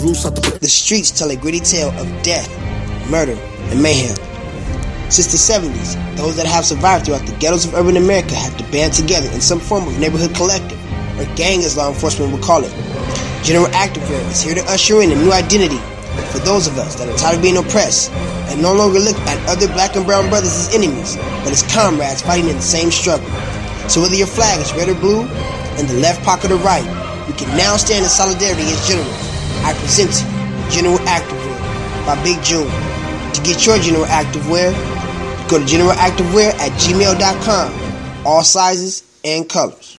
The streets tell a gritty tale of death, murder, and mayhem. Since the 70s, those that have survived throughout the ghettos of urban America have to band together in some form of neighborhood collective, or gang as law enforcement would call it. General Activewear is here to usher in a new identity for those of us that are tired of being oppressed and no longer look at other black and brown brothers as enemies, but as comrades fighting in the same struggle. So whether your flag is red or blue, in the left pocket or right, we can now stand in solidarity as generals. I present to you General Activewear by Big June. To get your General Activewear, go to generalactivewear@gmail.com. All sizes and colors.